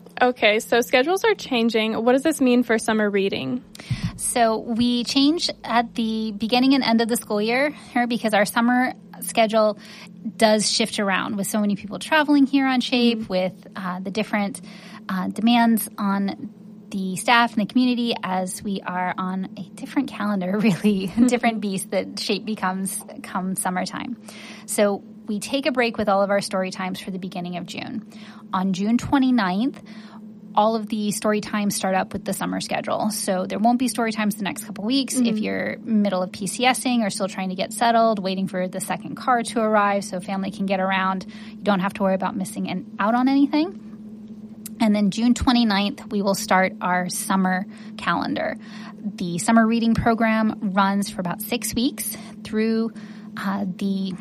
Okay, so schedules are changing. What does this mean for summer reading? So we change at the beginning and end of the school year here because our summer schedule does shift around with so many people traveling here on SHAPE, with the different demands on the staff and the community as we are on a different calendar, really, different beast that SHAPE becomes come summertime. So we take a break with all of our story times for the beginning of June. On June 29th, all of the story times start up with the summer schedule. So there won't be story times the next couple weeks if you're middle of PCSing or still trying to get settled, waiting for the second car to arrive so family can get around. You don't have to worry about missing out on anything. And then June 29th, we will start our summer calendar. The summer reading program runs for about 6 weeks through the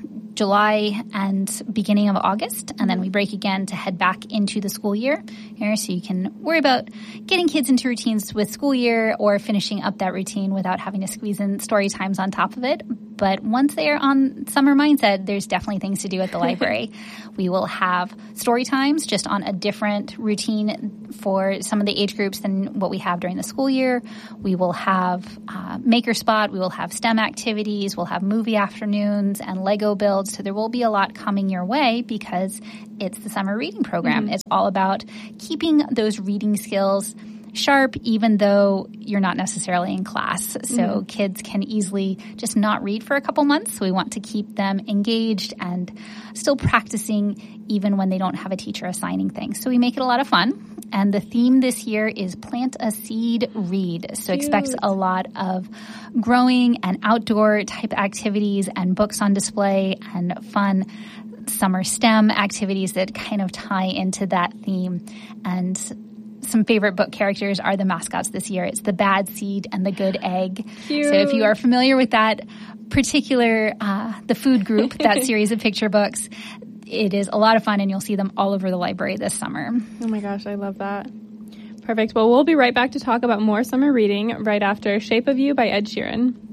July and beginning of August, and then we break again to head back into the school year here, so you can worry about getting kids into routines with school year or finishing up that routine without having to squeeze in story times on top of it. But once they are on summer mindset, there's definitely things to do at the library. We will have story times just on a different routine for some of the age groups than what we have during the school year. We will have Maker Spot. We will have STEM activities. We'll have movie afternoons and Lego builds. So there will be a lot coming your way because it's the summer reading program. It's all about keeping those reading skills sharp, even though you're not necessarily in class. So kids can easily just not read for a couple months. So we want to keep them engaged and still practicing even when they don't have a teacher assigning things. So we make it a lot of fun. And the theme this year is Plant a Seed, Read. So expect a lot of growing and outdoor type activities and books on display and fun summer STEM activities that kind of tie into that theme. And some favorite book characters are the mascots this year. It's the Bad Seed and the Good Egg. Cute. So if you are familiar with that particular, the food group, that series of picture books, it is a lot of fun, and you'll see them all over the library this summer. Oh my gosh, I love that. Perfect. Well, we'll be right back to talk about more summer reading right after Shape of You by Ed Sheeran.